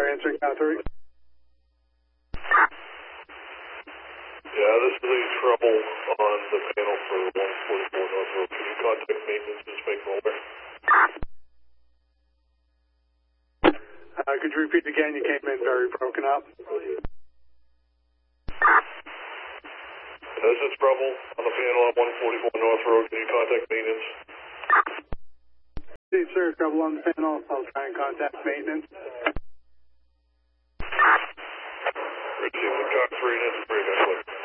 answering count 3. Yeah, this is a trouble on the panel for 144 North Road. Can you contact maintenance and just make them aware? Could you repeat again? You came in very broken up. This is trouble on the panel at 144 North Road. Can you contact maintenance? See, sir, trouble on the panel. I'll try and contact maintenance. Receiving Cox 3, this is 3,